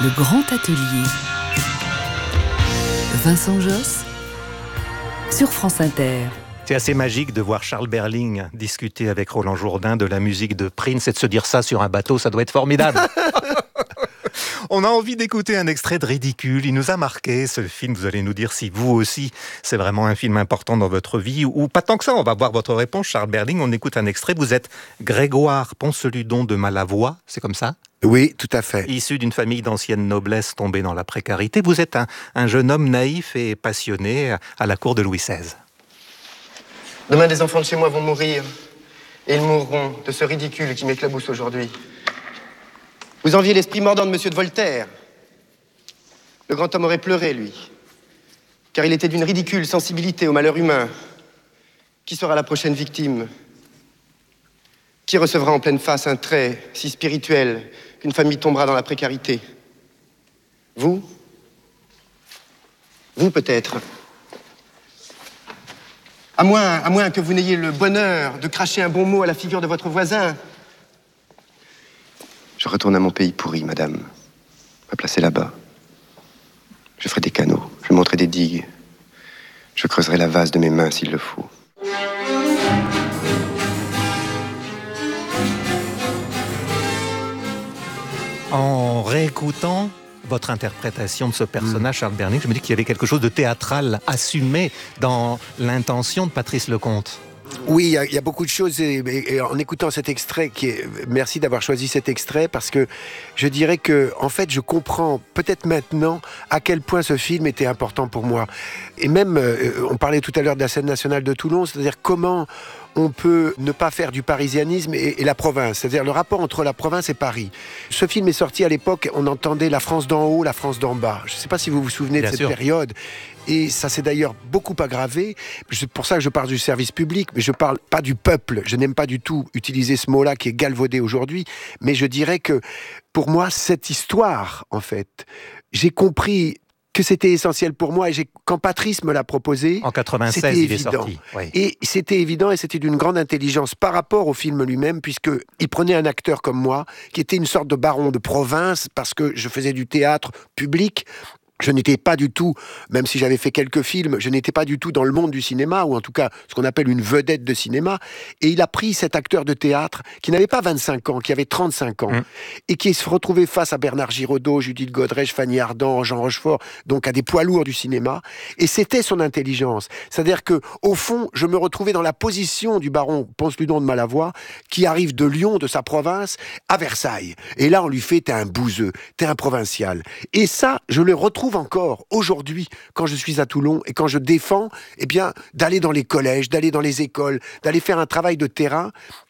Le grand atelier. Vincent Josse sur France Inter. C'est assez magique de voir Charles Berling discuter avec Roland Jourdain de la musique de Prince et de se dire ça sur un bateau, ça doit être formidable. On a envie d'écouter un extrait de Ridicule. Il nous a marqué, ce film. Vous allez nous dire si vous aussi, c'est vraiment un film important dans votre vie ou pas tant que ça. On va voir votre réponse, Charles Berling. On écoute un extrait. Vous êtes Grégoire Ponceludon de Malavoie, c'est comme ça ? Oui, tout à fait. Issu d'une famille d'ancienne noblesse tombée dans la précarité, vous êtes un jeune homme naïf et passionné à la cour de Louis XVI. Demain, des enfants de chez moi vont mourir. Et ils mourront de ce ridicule qui m'éclabousse aujourd'hui. Vous enviez l'esprit mordant de Monsieur de Voltaire. Le grand homme aurait pleuré, lui. Car il était d'une ridicule sensibilité au malheur humain. Qui sera la prochaine victime ? Qui recevra en pleine face un trait si spirituel qu'une famille tombera dans la précarité ? Vous ? Vous, peut-être. À moins que vous n'ayez le bonheur de cracher un bon mot à la figure de votre voisin. Je retourne à mon pays pourri, madame. Me placer là-bas. Je ferai des canaux, je monterai des digues. Je creuserai la vase de mes mains s'il le faut. En réécoutant votre interprétation de ce personnage, Charles Berling, je me dis qu'il y avait quelque chose de théâtral assumé dans l'intention de Patrice Lecomte. Oui, il y a beaucoup de choses et en écoutant cet extrait, merci d'avoir choisi cet extrait parce que je dirais que, en fait, je comprends peut-être maintenant à quel point ce film était important pour moi. Et même, on parlait tout à l'heure de la scène nationale de Toulon, c'est-à-dire comment on peut ne pas faire du parisianisme et la province, c'est-à-dire le rapport entre la province et Paris. Ce film est sorti à l'époque, on entendait la France d'en haut, la France d'en bas. Je ne sais pas si vous vous souvenez de cette période. Et ça s'est d'ailleurs beaucoup aggravé. C'est pour ça que je parle du service public, mais je ne parle pas du peuple. Je n'aime pas du tout utiliser ce mot-là qui est galvaudé aujourd'hui. Mais je dirais que, pour moi, cette histoire, en fait, j'ai compris que c'était essentiel pour moi. Et quand Patrice me l'a proposé, en 96, c'était il évident. est sorti. Oui. Et c'était évident et c'était d'une grande intelligence par rapport au film lui-même, puisqu'il prenait un acteur comme moi, qui était une sorte de baron de province, parce que je faisais du théâtre public. Je n'étais pas du tout, même si j'avais fait quelques films, je n'étais pas du tout dans le monde du cinéma, ou en tout cas ce qu'on appelle une vedette de cinéma. Et il a pris cet acteur de théâtre qui n'avait pas 25 ans, qui avait 35 ans, et qui se retrouvait face à Bernard Giraudot, Judith Godrèche, Fanny Ardant, Jean Rochefort, donc à des poids lourds du cinéma. Et c'était son intelligence. C'est-à-dire que, au fond, je me retrouvais dans la position du baron Ponceludon de Malavoie, qui arrive de Lyon, de sa province, à Versailles. Et là, on lui fait « t'es un bouseux, t'es un provincial ». Et ça, je le retrouve encore aujourd'hui quand je suis à Toulon et quand je défends d'aller dans les collèges, d'aller dans les écoles, d'aller faire un travail de terrain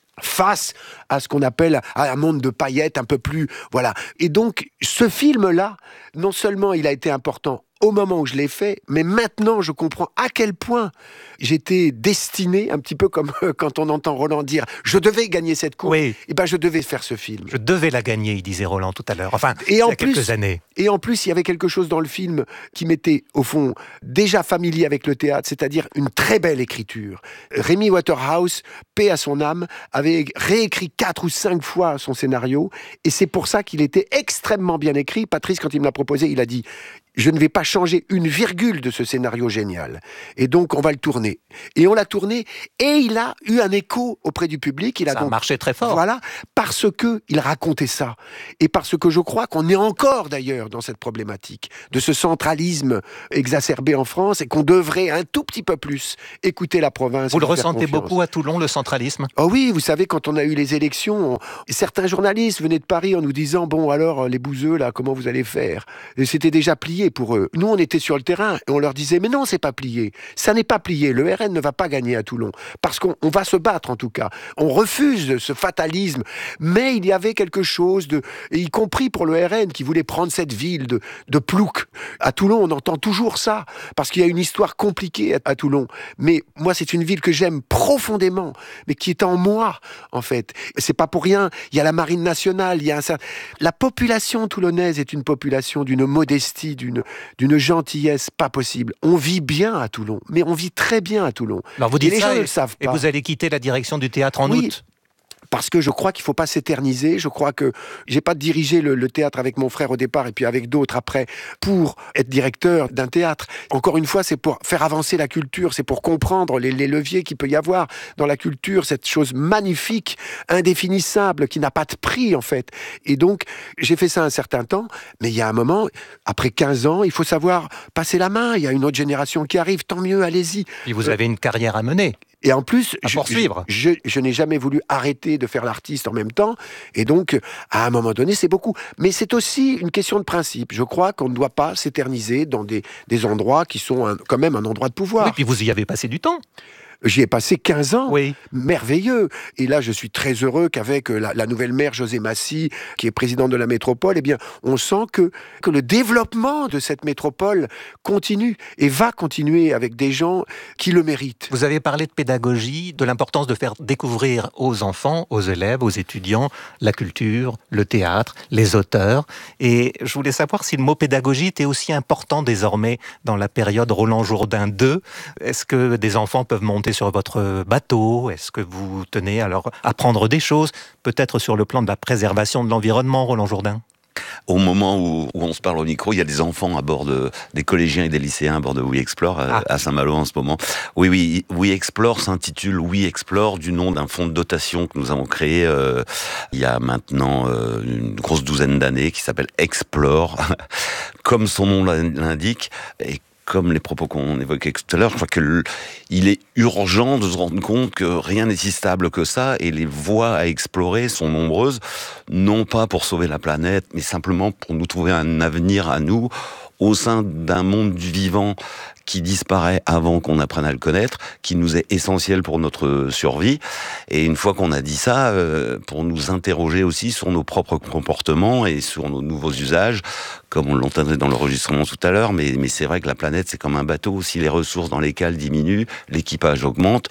face à ce qu'on appelle un monde de paillettes un peu plus... Voilà. Et donc, ce film-là, non seulement il a été important au moment où je l'ai fait, mais maintenant je comprends à quel point j'étais destiné, un petit peu comme quand on entend Roland dire « je devais gagner cette course », oui. Et je devais faire ce film. Je devais la gagner, il disait Roland tout à l'heure, enfin, il y a quelques années. Et en plus, il y avait quelque chose dans le film qui m'était, au fond, déjà familier avec le théâtre, c'est-à-dire une très belle écriture. Rémy Waterhouse, paix à son âme, avait réécrit 4 ou 5 fois son scénario, et c'est pour ça qu'il était extrêmement bien écrit. Patrice, quand il me l'a proposé, il a dit « je ne vais pas changer une virgule de ce scénario génial. Et donc, on va le tourner. » Et on l'a tourné, et il a eu un écho auprès du public. Ça a marché très fort. Voilà, parce qu'il racontait ça. Et parce que je crois qu'on est encore, d'ailleurs, dans cette problématique de ce centralisme exacerbé en France, et qu'on devrait un tout petit peu plus écouter la province. Vous le ressentez beaucoup à Toulon, le centralisme ? Oh oui, vous savez, quand on a eu les élections, certains journalistes venaient de Paris en nous disant « bon, alors, les bouseux, là, comment vous allez faire ?» Et c'était déjà plié pour eux. Nous, on était sur le terrain et on leur disait « mais non, c'est pas plié. Ça n'est pas plié. Le RN ne va pas gagner à Toulon. Parce qu'on va se battre, en tout cas. On refuse ce fatalisme. Mais il y avait quelque chose et y compris pour le RN qui voulait prendre cette ville de Plouc. À Toulon, on entend toujours ça. Parce qu'il y a une histoire compliquée à Toulon. Mais moi, c'est une ville que j'aime profondément, mais qui est en moi, en fait. C'est pas pour rien. Il y a la Marine nationale, la population toulonnaise est une population d'une modestie, d'une gentillesse pas possible. On vit bien à Toulon, mais on vit très bien à Toulon. Alors vous dites et les ça gens ne le savent pas. Et vous allez quitter la direction du théâtre en août ? parce que je crois qu'il ne faut pas s'éterniser. Je crois que j'ai pas dirigé le théâtre avec mon frère au départ et puis avec d'autres après pour être directeur d'un théâtre. Encore une fois, c'est pour faire avancer la culture, c'est pour comprendre les leviers qu'il peut y avoir dans la culture, cette chose magnifique, indéfinissable, qui n'a pas de prix en fait. Et donc, j'ai fait ça un certain temps, mais il y a un moment, après 15 ans, il faut savoir passer la main. Il y a une autre génération qui arrive, tant mieux, allez-y. Et vous avez une carrière à mener. Et en plus, poursuivre. Je n'ai jamais voulu arrêter de faire l'artiste en même temps. Et donc, à un moment donné, c'est beaucoup. Mais c'est aussi une question de principe. Je crois qu'on ne doit pas s'éterniser dans des endroits qui sont quand même un endroit de pouvoir. Oui, puis vous y avez passé du temps. J'y ai passé 15 ans, oui. Merveilleux. Et là, je suis très heureux qu'avec la nouvelle maire José Massy, qui est présidente de la métropole, eh bien, on sent que le développement de cette métropole continue et va continuer avec des gens qui le méritent. Vous avez parlé de pédagogie, de l'importance de faire découvrir aux enfants, aux élèves, aux étudiants, la culture, le théâtre, les auteurs. Et je voulais savoir si le mot pédagogie était aussi important désormais dans la période Roland Jourdain 2. Est-ce que des enfants peuvent monter sur votre bateau? Est-ce que vous tenez à leur apprendre des choses, peut-être sur le plan de la préservation de l'environnement, Roland Jourdain? Au moment où on se parle au micro, il y a des enfants à bord des collégiens et des lycéens à bord de We Explore à Saint-Malo en ce moment. Oui, We Explore s'intitule We Explore du nom d'un fonds de dotation que nous avons créé il y a maintenant une grosse douzaine d'années qui s'appelle Explore, comme son nom l'indique. Et comme les propos qu'on évoquait tout à l'heure, je crois qu'il est urgent de se rendre compte que rien n'est si stable que ça et les voies à explorer sont nombreuses, non pas pour sauver la planète, mais simplement pour nous trouver un avenir à nous au sein d'un monde du vivant qui disparaît avant qu'on apprenne à le connaître, qui nous est essentiel pour notre survie. Et une fois qu'on a dit ça, pour nous interroger aussi sur nos propres comportements et sur nos nouveaux usages, comme on l'entendait dans l'enregistrement tout à l'heure, mais c'est vrai que la planète, c'est comme un bateau. Si les ressources dans les cales diminuent, l'équipage augmente,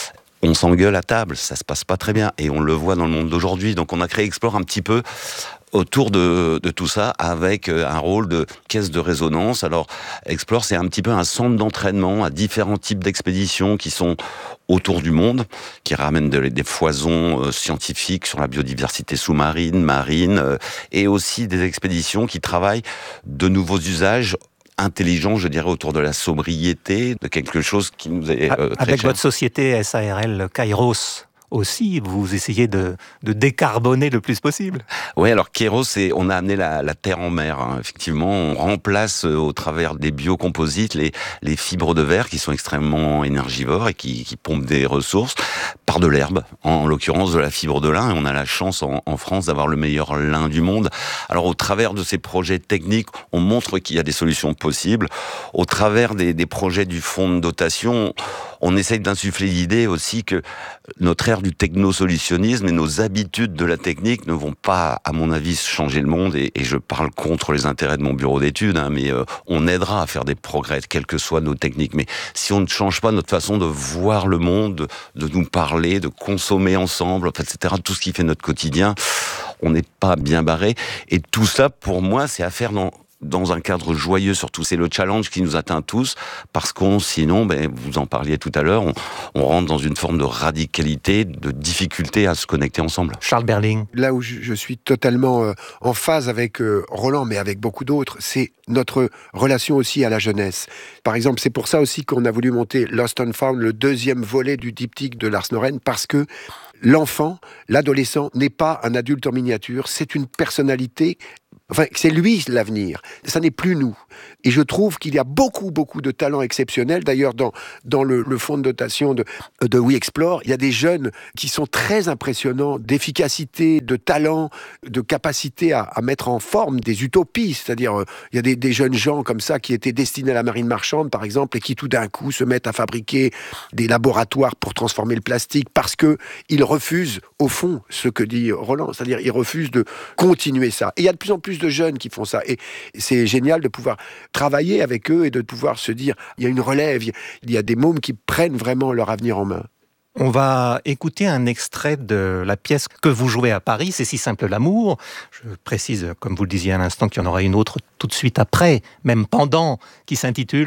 on s'engueule à table, ça se passe pas très bien. Et on le voit dans le monde d'aujourd'hui. Donc on a créé Explore un petit peu autour de tout ça, avec un rôle de caisse de résonance. Alors, Explore, c'est un petit peu un centre d'entraînement à différents types d'expéditions qui sont autour du monde, qui ramènent des foisons scientifiques sur la biodiversité sous-marine, marine, et aussi des expéditions qui travaillent de nouveaux usages intelligent, je dirais, autour de la sobriété, de quelque chose qui nous est très avec cher. votre société SARL Kairos aussi, vous essayez de décarboner le plus possible. Oui, alors Kairos, on a amené la terre en mer. Hein. Effectivement, on remplace au travers des biocomposites les fibres de verre qui sont extrêmement énergivores et qui pompent des ressources par de l'herbe, en l'occurrence de la fibre de lin. Et on a la chance en France d'avoir le meilleur lin du monde. Alors au travers de ces projets techniques, on montre qu'il y a des solutions possibles. Au travers des projets du fonds de dotation, on essaye d'insuffler l'idée aussi que notre ère du technosolutionnisme et nos habitudes de la technique ne vont pas, à mon avis, changer le monde. Et je parle contre les intérêts de mon bureau d'études, hein, mais on aidera à faire des progrès, quelles que soient nos techniques. Mais si on ne change pas notre façon de voir le monde, de nous parler, de consommer ensemble, etc., tout ce qui fait notre quotidien, on n'est pas bien barré. Et tout ça, pour moi, c'est à faire dans un cadre joyeux surtout. C'est le challenge qui nous atteint tous, parce sinon, vous en parliez tout à l'heure, on rentre dans une forme de radicalité, de difficulté à se connecter ensemble. Charles Berling. Là où je suis totalement en phase avec Roland, mais avec beaucoup d'autres, c'est notre relation aussi à la jeunesse. Par exemple, c'est pour ça aussi qu'on a voulu monter Lost and Found, le deuxième volet du diptyque de Lars Noren, parce que l'enfant, l'adolescent, n'est pas un adulte en miniature, c'est une personnalité. Enfin, c'est lui l'avenir. Ça n'est plus nous. Et je trouve qu'il y a beaucoup, beaucoup de talents exceptionnels. D'ailleurs, dans le fonds de dotation de We Explore, il y a des jeunes qui sont très impressionnants, d'efficacité, de talent, de capacité à mettre en forme des utopies. C'est-à-dire, il y a des jeunes gens comme ça qui étaient destinés à la marine marchande, par exemple, et qui tout d'un coup se mettent à fabriquer des laboratoires pour transformer le plastique parce qu'ils refusent, au fond, ce que dit Roland. C'est-à-dire, ils refusent de continuer ça. Et il y a de plus en plus de jeunes qui font ça. Et c'est génial de pouvoir travailler avec eux et de pouvoir se dire, il y a une relève, il y a des mômes qui prennent vraiment leur avenir en main. On va écouter un extrait de la pièce que vous jouez à Paris, C'est si simple l'amour. Je précise, comme vous le disiez à l'instant, qu'il y en aura une autre tout de suite après, même pendant, qui s'intitule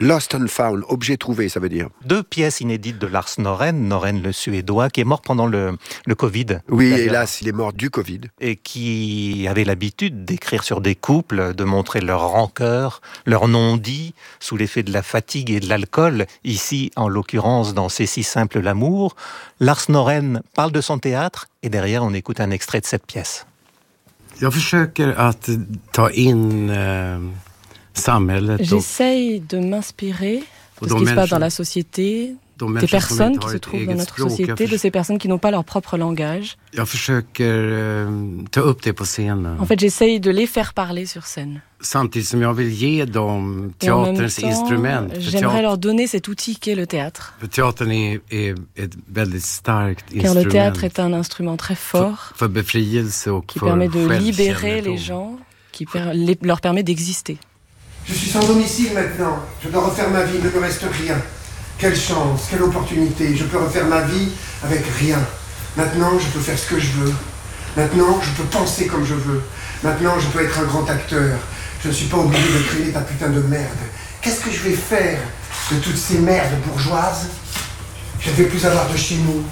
Lost and Found, objet trouvé, ça veut dire. 2 pièces inédites de Lars Norén le Suédois, qui est mort pendant le Covid. Oui, d'ailleurs. hélas, il est mort du Covid. Et qui avait l'habitude d'écrire sur des couples, de montrer leur rancœur, leur non-dit, sous l'effet de la fatigue et de l'alcool. Ici, en l'occurrence, dans C'est si simple l'amour, Lars Norén parle de son théâtre, et derrière, on écoute un extrait de cette pièce. Jag försöker att ta in samhället. J'essaye de m'inspirer de ce qui se passe dans la société, des personnes qui se trouvent dans notre société, de ces personnes qui n'ont pas leur propre langage. Jag försöker ta upp det på scenen. En fait, j'essaye de les faire parler sur scène. Samtidigt som jag vill ge dem teaterns instrument. J'aimerais leur donner cet outil qu'est le théâtre. Teatern är ett väldigt starkt Car instrument. le théâtre est un instrument très fort för befrielse och qui för permet de libérer självkännedom. les gens, qui leur permet d'exister. Je suis sans domicile maintenant. Je dois refaire ma vie, il ne me reste rien. Quelle chance, quelle opportunité. Je peux refaire ma vie avec rien. Maintenant, je peux faire ce que je veux. Maintenant, je peux penser comme je veux. Maintenant, je peux être un grand acteur. Je ne suis pas obligé de créer ta putain de merde. Qu'est-ce que je vais faire de toutes ces merdes bourgeoises? Je ne vais plus avoir de chez nous.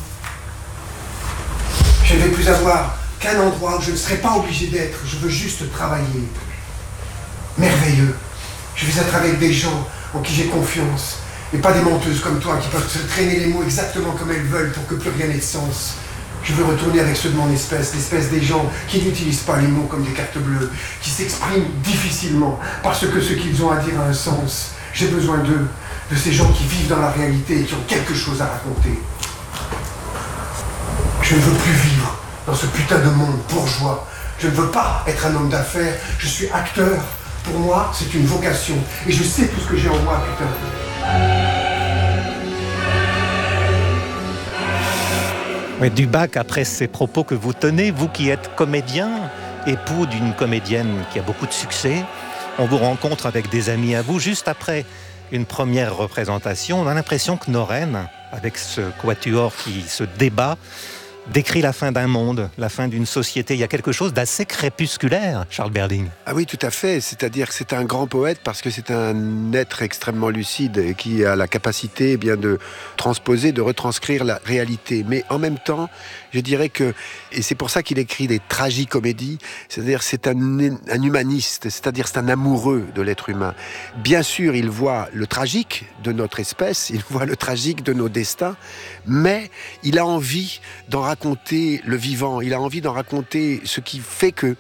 Je ne vais plus avoir qu'un endroit où je ne serai pas obligé d'être. Je veux juste travailler. Merveilleux. Je vais être avec des gens en qui j'ai confiance. Et pas des menteuses comme toi qui peuvent se traîner les mots exactement comme elles veulent pour que plus rien n'ait de sens. Je veux retourner avec ceux de mon espèce, l'espèce des gens qui n'utilisent pas les mots comme des cartes bleues, qui s'expriment difficilement parce que ce qu'ils ont à dire a un sens. J'ai besoin d'eux, de ces gens qui vivent dans la réalité et qui ont quelque chose à raconter. Je ne veux plus vivre dans ce putain de monde bourgeois. Je ne veux pas être un homme d'affaires, je suis acteur. Pour moi, c'est une vocation. Et je sais tout ce que j'ai en moi, putain. Mais Dubac, après ces propos que vous tenez, vous qui êtes comédien, époux d'une comédienne qui a beaucoup de succès, on vous rencontre avec des amis à vous juste après une première représentation. On a l'impression que Norén, avec ce quatuor qui se débat, décrit la fin d'un monde, la fin d'une société. Il y a quelque chose d'assez crépusculaire, Charles Berling. Ah oui, tout à fait. C'est-à-dire que c'est un grand poète parce que c'est un être extrêmement lucide et qui a la capacité de transposer, de retranscrire la réalité. Mais en même temps, je dirais que, et c'est pour ça qu'il écrit des tragicomédies, c'est-à-dire c'est un humaniste, c'est-à-dire c'est un amoureux de l'être humain. Bien sûr, il voit le tragique de notre espèce, il voit le tragique de nos destins, mais il a envie d'en raconter le vivant, il a envie d'en raconter ce qui fait que,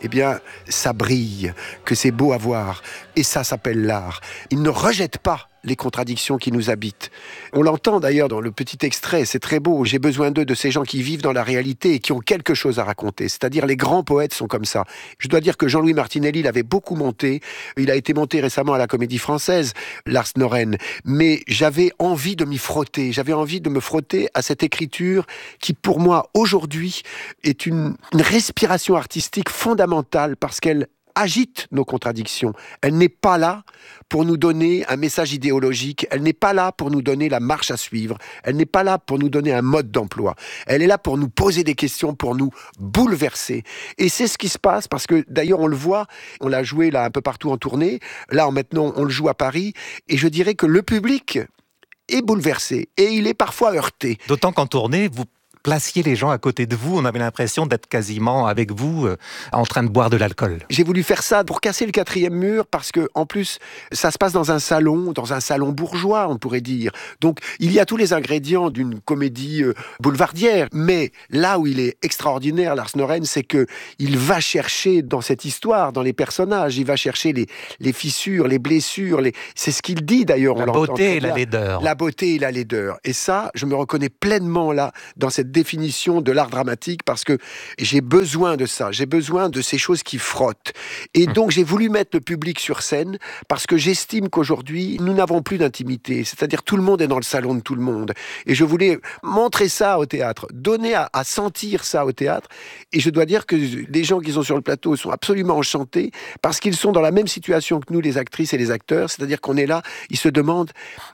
ça brille, que c'est beau à voir. Et ça s'appelle l'art. Il ne rejette pas les contradictions qui nous habitent. On l'entend d'ailleurs dans le petit extrait, c'est très beau. J'ai besoin d'eux, de ces gens qui vivent dans la réalité et qui ont quelque chose à raconter. C'est-à-dire les grands poètes sont comme ça. Je dois dire que Jean-Louis Martinelli l'avait beaucoup monté. Il a été monté récemment à la Comédie Française, Lars Norén. Mais j'avais envie de m'y frotter. J'avais envie de me frotter à cette écriture qui, pour moi, aujourd'hui, est une respiration artistique fondamentale parce qu'elle agite nos contradictions. Elle n'est pas là pour nous donner un message idéologique, elle n'est pas là pour nous donner la marche à suivre, elle n'est pas là pour nous donner un mode d'emploi. Elle est là pour nous poser des questions, pour nous bouleverser. Et c'est ce qui se passe parce que d'ailleurs on le voit, on l'a joué là un peu partout en tournée, là maintenant on le joue à Paris, et je dirais que le public est bouleversé et il est parfois heurté. D'autant qu'en tournée, vous placiez les gens à côté de vous, on avait l'impression d'être quasiment avec vous en train de boire de l'alcool. J'ai voulu faire ça pour casser le 4e mur parce que, en plus, ça se passe dans un salon bourgeois, on pourrait dire. Donc, il y a tous les ingrédients d'une comédie boulevardière. Mais là où il est extraordinaire, Lars Norén, c'est que il va chercher dans cette histoire, dans les personnages, il va chercher les fissures, les blessures, c'est ce qu'il dit d'ailleurs. La beauté et la laideur. La beauté et la laideur. Et ça, je me reconnais pleinement là, dans cette définition de l'art dramatique parce que j'ai besoin de ça, j'ai besoin de ces choses qui frottent. Et donc j'ai voulu mettre le public sur scène parce que j'estime qu'aujourd'hui nous n'avons plus d'intimité, c'est-à-dire tout le monde est dans le salon de tout le monde. Et je voulais montrer ça au théâtre, donner à sentir ça au théâtre. Et je dois dire que les gens qui sont sur le plateau sont absolument enchantés parce qu'ils sont dans la même situation que nous, les actrices et les acteurs, c'est-à-dire qu'on est là, ils se demandent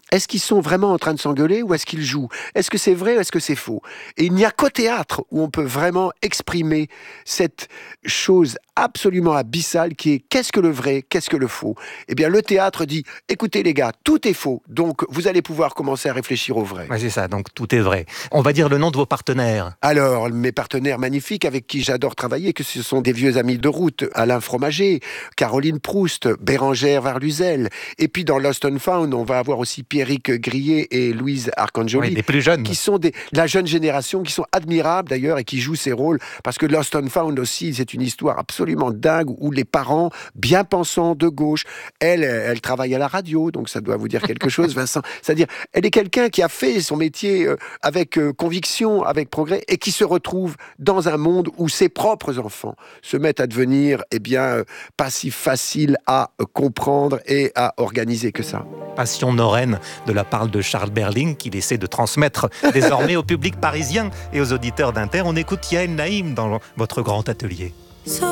Est-ce qu'ils sont vraiment en train de s'engueuler ou est-ce qu'ils jouent? Est-ce que c'est vrai ou est-ce que c'est faux? Et il n'y a qu'au théâtre où on peut vraiment exprimer cette chose absolument abyssale qui est qu'est-ce que le vrai, qu'est-ce que le faux? Eh bien, le théâtre dit, écoutez les gars, tout est faux, donc vous allez pouvoir commencer à réfléchir au vrai. Ouais, c'est ça, donc tout est vrai. On va dire le nom de vos partenaires. Alors, mes partenaires magnifiques avec qui j'adore travailler, que ce sont des vieux amis de route, Alain Fromager, Caroline Proust, Bérangère Varluzel, et puis dans Lost and Found, on va avoir aussi Pierrick Grillet et Louise Arcangeli, des plus jeunes. qui sont la jeune génération, qui sont admirables d'ailleurs et qui jouent ces rôles, parce que Lost and Found aussi, c'est une histoire absolument dingue où les parents, bien pensants de gauche, elle travaille à la radio, donc ça doit vous dire quelque chose, Vincent. C'est-à-dire, elle est quelqu'un qui a fait son métier avec conviction, avec progrès, et qui se retrouve dans un monde où ses propres enfants se mettent à devenir, pas si facile à comprendre et à organiser que ça. Passion Noraine de la part de Charles Berling qu'il essaie de transmettre désormais au public parisien et aux auditeurs d'Inter. On écoute Yael Naïm dans votre grand atelier.